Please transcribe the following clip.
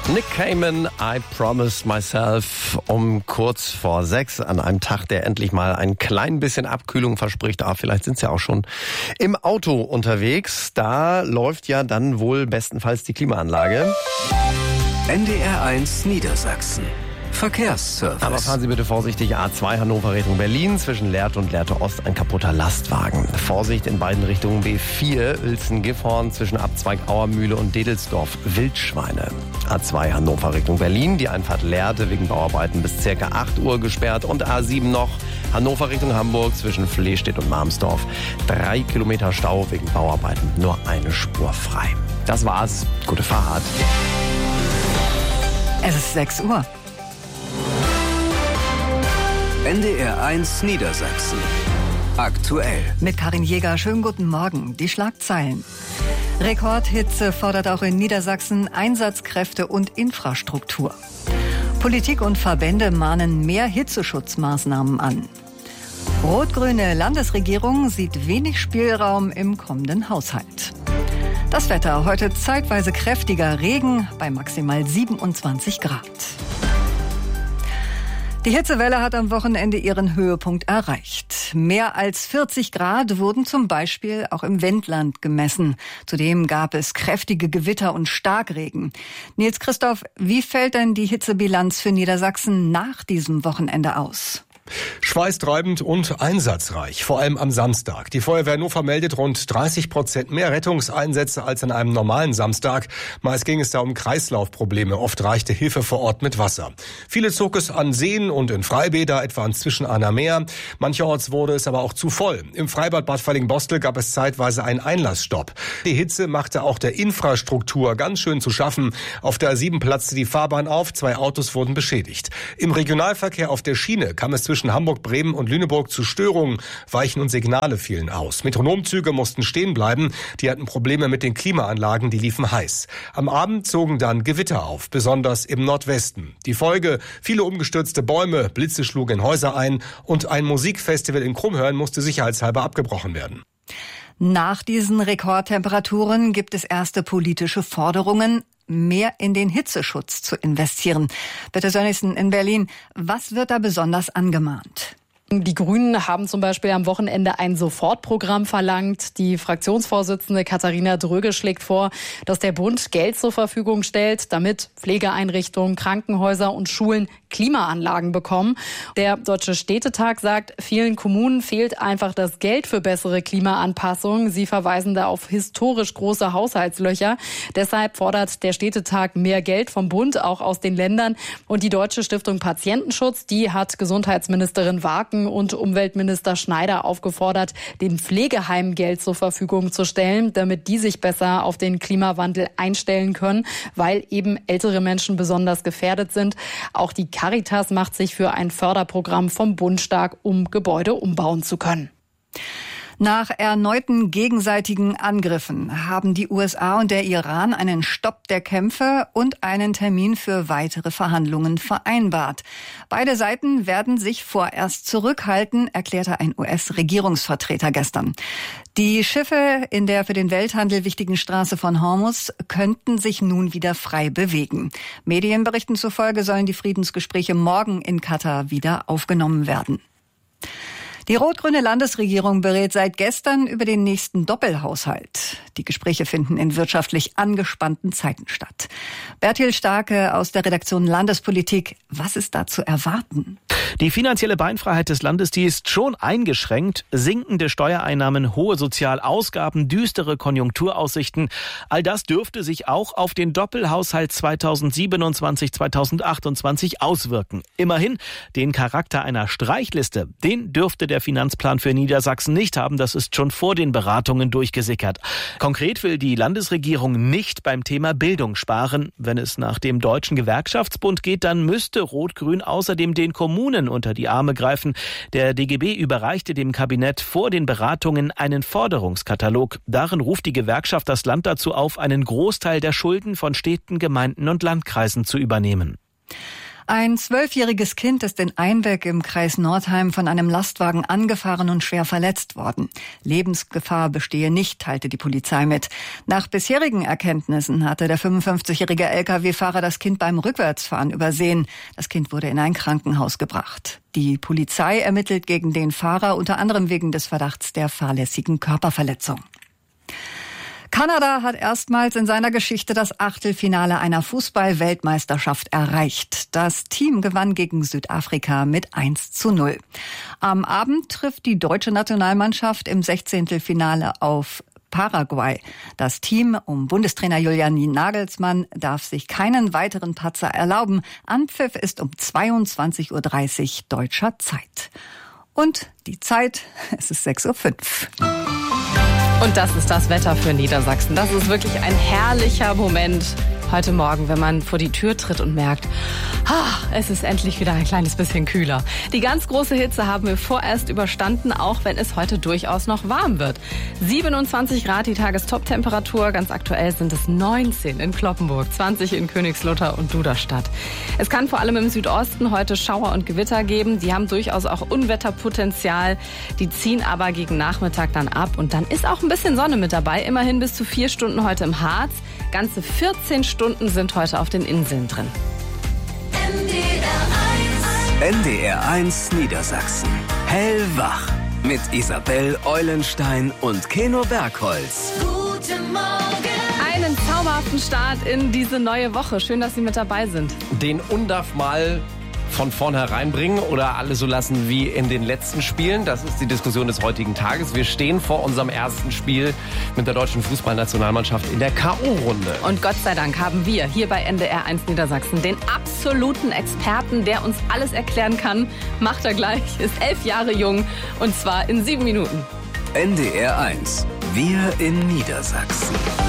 Nick Cayman, I Promise Myself, um kurz vor 6 an einem Tag, der endlich mal ein klein bisschen Abkühlung verspricht. Vielleicht sind Sie ja auch schon im Auto unterwegs. Da läuft ja dann wohl bestenfalls die Klimaanlage. NDR1 Niedersachsen. Verkehrsservice. Aber fahren Sie bitte vorsichtig. A2 Hannover Richtung Berlin. Zwischen Lehrte und Lehrte Ost ein kaputter Lastwagen. Vorsicht in beiden Richtungen. B4 Uelzen-Gifhorn zwischen Abzweig Auermühle und Dedelsdorf Wildschweine. A2 Hannover Richtung Berlin. Die Einfahrt Lehrte wegen Bauarbeiten bis ca. 8 Uhr gesperrt. Und A7 noch Hannover Richtung Hamburg zwischen Flehstedt und Marmsdorf. 3 Kilometer Stau wegen Bauarbeiten. Nur eine Spur frei. Das war's. Gute Fahrt. Es ist 6 Uhr. NDR1 Niedersachsen. Aktuell. Mit Karin Jäger, schönen guten Morgen. Die Schlagzeilen. Rekordhitze fordert auch in Niedersachsen Einsatzkräfte und Infrastruktur. Politik und Verbände mahnen mehr Hitzeschutzmaßnahmen an. Rot-grüne Landesregierung sieht wenig Spielraum im kommenden Haushalt. Das Wetter, heute zeitweise kräftiger Regen bei maximal 27 Grad. Die Hitzewelle hat am Wochenende ihren Höhepunkt erreicht. Mehr als 40 Grad wurden zum Beispiel auch im Wendland gemessen. Zudem gab es kräftige Gewitter und Starkregen. Nils Christoph, wie fällt denn die Hitzebilanz für Niedersachsen nach diesem Wochenende aus? Schweißtreibend und einsatzreich, vor allem am Samstag. Die Feuerwehr Hannover meldet rund 30% mehr Rettungseinsätze als an einem normalen Samstag. Meist ging es da um Kreislaufprobleme, oft reichte Hilfe vor Ort mit Wasser. Viele zog es an Seen und in Freibäder, etwa an Zwischenahner Meer. Mancherorts wurde es aber auch zu voll. Im Freibad Bad Falling-Bostel gab es zeitweise einen Einlassstopp. Die Hitze machte auch der Infrastruktur ganz schön zu schaffen. Auf der A7 platzte die Fahrbahn auf, 2 Autos wurden beschädigt. Im Regionalverkehr auf der Schiene kam es zwischen Hamburg, Bremen und Lüneburg zu Störungen. Weichen und Signale fielen aus. Metronomzüge mussten stehen bleiben. Die hatten Probleme mit den Klimaanlagen, die liefen heiß. Am Abend zogen dann Gewitter auf, besonders im Nordwesten. Die Folge: viele umgestürzte Bäume, Blitze schlugen in Häuser ein und ein Musikfestival in Krummhörn musste sicherheitshalber abgebrochen werden. Nach diesen Rekordtemperaturen gibt es erste politische Forderungen, mehr in den Hitzeschutz zu investieren. Bitte Sönnigsen in Berlin, was wird da besonders angemahnt? Die Grünen haben zum Beispiel am Wochenende ein Sofortprogramm verlangt. Die Fraktionsvorsitzende Katharina Dröge schlägt vor, dass der Bund Geld zur Verfügung stellt, damit Pflegeeinrichtungen, Krankenhäuser und Schulen Klimaanlagen bekommen. Der Deutsche Städtetag sagt, vielen Kommunen fehlt einfach das Geld für bessere Klimaanpassung. Sie verweisen da auf historisch große Haushaltslöcher. Deshalb fordert der Städtetag mehr Geld vom Bund, auch aus den Ländern. Und die Deutsche Stiftung Patientenschutz, die hat Gesundheitsministerin Warken und Umweltminister Schneider aufgefordert, den Pflegeheimen Geld zur Verfügung zu stellen, damit die sich besser auf den Klimawandel einstellen können, weil eben ältere Menschen besonders gefährdet sind. Auch die Caritas macht sich für ein Förderprogramm vom Bund stark, um Gebäude umbauen zu können. Nach erneuten gegenseitigen Angriffen haben die USA und der Iran einen Stopp der Kämpfe und einen Termin für weitere Verhandlungen vereinbart. Beide Seiten werden sich vorerst zurückhalten, erklärte ein US-Regierungsvertreter gestern. Die Schiffe in der für den Welthandel wichtigen Straße von Hormuz könnten sich nun wieder frei bewegen. Medienberichten zufolge sollen die Friedensgespräche morgen in Katar wieder aufgenommen werden. Die rot-grüne Landesregierung berät seit gestern über den nächsten Doppelhaushalt. Die Gespräche finden in wirtschaftlich angespannten Zeiten statt. Bertil Starke aus der Redaktion Landespolitik. Was ist da zu erwarten? Die finanzielle Beinfreiheit des Landes, die ist schon eingeschränkt. Sinkende Steuereinnahmen, hohe Sozialausgaben, düstere Konjunkturaussichten. All das dürfte sich auch auf den Doppelhaushalt 2027-2028 auswirken. Immerhin, den Charakter einer Streichliste, den dürfte der Finanzplan für Niedersachsen nicht haben. Das ist schon vor den Beratungen durchgesickert. Konkret will die Landesregierung nicht beim Thema Bildung sparen. Wenn es nach dem Deutschen Gewerkschaftsbund geht, dann müsste Rot-Grün außerdem den Kommunen unter die Arme greifen. Der DGB überreichte dem Kabinett vor den Beratungen einen Forderungskatalog. Darin ruft die Gewerkschaft das Land dazu auf, einen Großteil der Schulden von Städten, Gemeinden und Landkreisen zu übernehmen. Ein 12-jähriges Kind ist in Einbeck im Kreis Nordheim von einem Lastwagen angefahren und schwer verletzt worden. Lebensgefahr bestehe nicht, teilte die Polizei mit. Nach bisherigen Erkenntnissen hatte der 55-jährige Lkw-Fahrer das Kind beim Rückwärtsfahren übersehen. Das Kind wurde in ein Krankenhaus gebracht. Die Polizei ermittelt gegen den Fahrer unter anderem wegen des Verdachts der fahrlässigen Körperverletzung. Kanada hat erstmals in seiner Geschichte das Achtelfinale einer Fußball-Weltmeisterschaft erreicht. Das Team gewann gegen Südafrika mit 1:0. Am Abend trifft die deutsche Nationalmannschaft im 16. Finale auf Paraguay. Das Team um Bundestrainer Julian Nagelsmann darf sich keinen weiteren Patzer erlauben. Anpfiff ist um 22:30 Uhr deutscher Zeit. Und die Zeit, es ist 6:05 Uhr. Und das ist das Wetter für Niedersachsen. Das ist wirklich ein herrlicher Moment heute Morgen, wenn man vor die Tür tritt und merkt, es ist endlich wieder ein kleines bisschen kühler. Die ganz große Hitze haben wir vorerst überstanden, auch wenn es heute durchaus noch warm wird. 27 Grad die Tagestop-Temperatur, ganz aktuell sind es 19 in Cloppenburg, 20 in Königslutter und Duderstadt. Es kann vor allem im Südosten heute Schauer und Gewitter geben, die haben durchaus auch Unwetterpotenzial, die ziehen aber gegen Nachmittag dann ab und dann ist auch ein bisschen Sonne mit dabei, immerhin bis zu 4 Stunden heute im Harz, ganze 14 Stunden sind heute auf den Inseln drin. NDR1 Niedersachsen. Hellwach. Mit Isabel Eulenstein und Keno Bergholz. Guten Morgen. Einen zauberhaften Start in diese neue Woche. Schön, dass Sie mit dabei sind. Den UNDAF mal von vornherein bringen oder alles so lassen wie in den letzten Spielen? Das ist die Diskussion des heutigen Tages. Wir stehen vor unserem ersten Spiel mit der deutschen Fußballnationalmannschaft in der K.O.-Runde. Und Gott sei Dank haben wir hier bei NDR1 Niedersachsen den absoluten Experten, der uns alles erklären kann. Macht er gleich, ist 11 Jahre jung und zwar in 7 Minuten. NDR1. Wir in Niedersachsen.